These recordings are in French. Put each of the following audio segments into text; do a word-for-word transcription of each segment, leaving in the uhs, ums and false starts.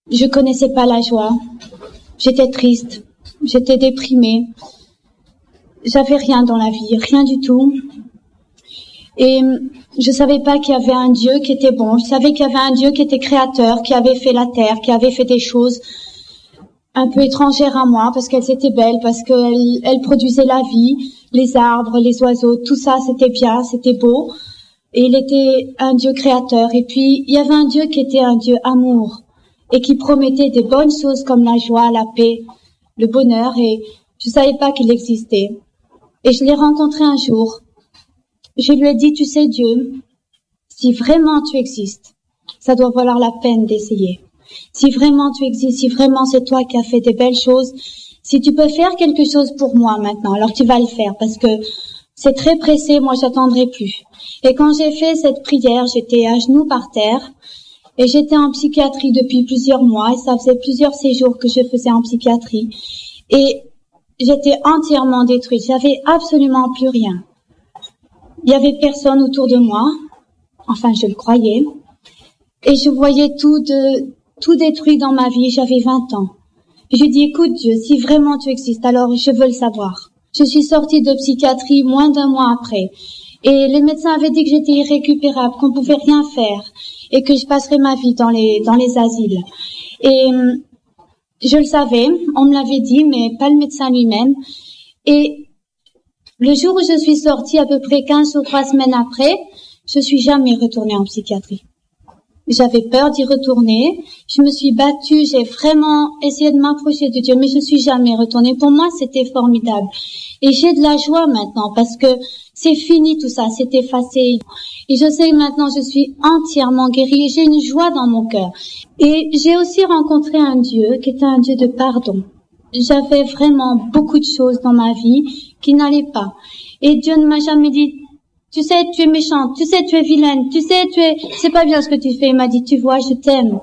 je connaissais pas la joie. J'étais triste. J'étais déprimée. J'avais rien dans la vie, rien du tout. Et je savais pas qu'il y avait un Dieu qui était bon. Je savais qu'il y avait un Dieu qui était créateur, qui avait fait la terre, qui avait fait des choses un peu étrangères à moi parce qu'elles étaient belles, parce qu'elles elles produisaient la vie, les arbres, les oiseaux, tout ça c'était bien, c'était beau. Et il était un Dieu créateur. Et puis il y avait un Dieu qui était un Dieu amour et qui promettait des bonnes choses comme la joie, la paix, le bonheur. Et je savais pas qu'il existait. Et je l'ai rencontré un jour. Je lui ai dit, tu sais Dieu, si vraiment tu existes, ça doit valoir la peine d'essayer. Si vraiment tu existes, si vraiment c'est toi qui as fait des belles choses, si tu peux faire quelque chose pour moi maintenant, alors tu vas le faire parce que c'est très pressé, moi j'attendrai plus. Et quand j'ai fait cette prière, j'étais à genoux par terre et j'étais en psychiatrie depuis plusieurs mois et ça faisait plusieurs séjours que je faisais en psychiatrie et j'étais entièrement détruite, j'avais absolument plus rien. Il y avait personne autour de moi, enfin je le croyais, et je voyais tout de, tout détruit dans ma vie, j'avais vingt ans. Je dis, écoute Dieu, si vraiment tu existes, alors je veux le savoir. Je suis sortie de psychiatrie moins d'un mois après, et les médecins avaient dit que j'étais irrécupérable, qu'on pouvait rien faire, et que je passerais ma vie dans les, dans les asiles. Et je le savais, on me l'avait dit, mais pas le médecin lui-même, et le jour où je suis sortie, à peu près quinze ou trois semaines après, je suis jamais retournée en psychiatrie. J'avais peur d'y retourner. Je me suis battue, j'ai vraiment essayé de m'approcher de Dieu, mais je suis jamais retournée. Pour moi, c'était formidable. Et j'ai de la joie maintenant parce que c'est fini tout ça, c'est effacé. Et je sais que maintenant, je suis entièrement guérie et j'ai une joie dans mon cœur. Et j'ai aussi rencontré un Dieu qui était un Dieu de pardon. J'avais vraiment beaucoup de choses dans ma vie qui n'allaient pas. Et Dieu ne m'a jamais dit, tu sais, tu es méchante, tu sais, tu es vilaine, tu sais, tu es, c'est pas bien ce que tu fais. Il m'a dit, tu vois, je t'aime.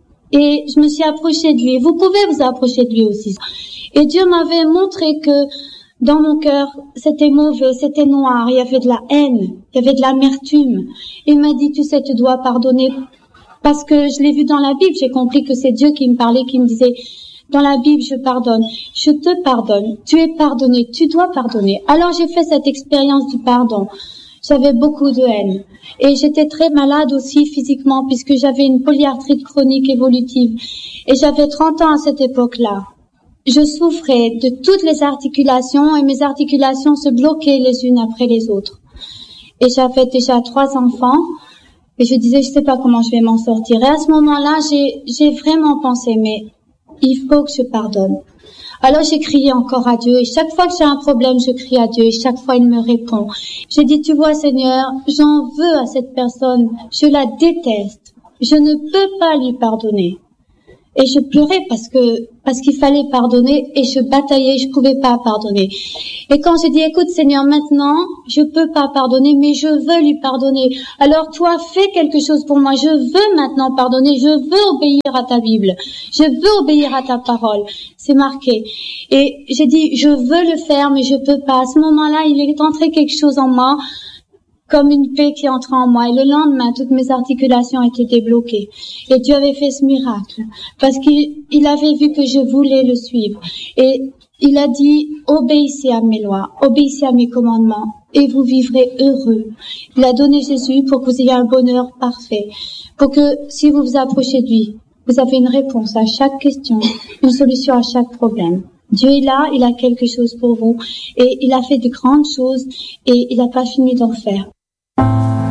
Et je me suis approchée de lui. Vous pouvez vous approcher de lui aussi. Et Dieu m'avait montré que dans mon cœur, c'était mauvais, c'était noir, il y avait de la haine, il y avait de l'amertume. Il m'a dit, tu sais, tu dois pardonner. Parce que je l'ai vu dans la Bible, j'ai compris que c'est Dieu qui me parlait, qui me disait, dans la Bible, je pardonne. Je te pardonne. Tu es pardonné. Tu dois pardonner. Alors, j'ai fait cette expérience du pardon. J'avais beaucoup de haine. Et j'étais très malade aussi physiquement puisque j'avais une polyarthrite chronique évolutive. Et j'avais trente ans à cette époque-là. Je souffrais de toutes les articulations et mes articulations se bloquaient les unes après les autres. Et j'avais déjà trois enfants. Et je disais, je sais pas comment je vais m'en sortir. Et à ce moment-là, j'ai, j'ai vraiment pensé, mais il faut que je pardonne. Alors j'ai crié encore à Dieu et chaque fois que j'ai un problème, je crie à Dieu et chaque fois il me répond. J'ai dit, tu vois Seigneur, j'en veux à cette personne, je la déteste, je ne peux pas lui pardonner. Et je pleurais parce que parce qu'il fallait pardonner et je bataillais, je pouvais pas pardonner. Et quand j'ai dit, écoute Seigneur, maintenant, je peux pas pardonner, mais je veux lui pardonner. Alors toi, fais quelque chose pour moi. Je veux maintenant pardonner, je veux obéir à ta Bible. Je veux obéir à ta parole. C'est marqué. Et j'ai dit, je veux le faire, mais je peux pas. À ce moment-là, il est entré quelque chose en moi, comme une paix qui entrait en moi. Et le lendemain, toutes mes articulations étaient débloquées. Et Dieu avait fait ce miracle. Parce qu'il il avait vu que je voulais le suivre. Et il a dit, obéissez à mes lois, obéissez à mes commandements, et vous vivrez heureux. Il a donné Jésus pour que vous ayez un bonheur parfait. Pour que, si vous vous approchez de lui, vous avez une réponse à chaque question, une solution à chaque problème. Dieu est là, il a quelque chose pour vous, et il a fait de grandes choses, et il n'a pas fini d'en faire.